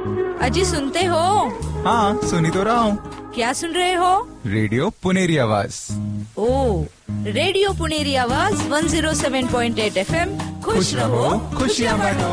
अजी सुनते हो? हाँ सुनी तो रहा हूँ। क्या सुन रहे हो? रेडियो पुनेरी आवाज। ओ, रेडियो पुनेरी आवाज 107.8 FM। खुश रहो, खुशियाँ बांटो।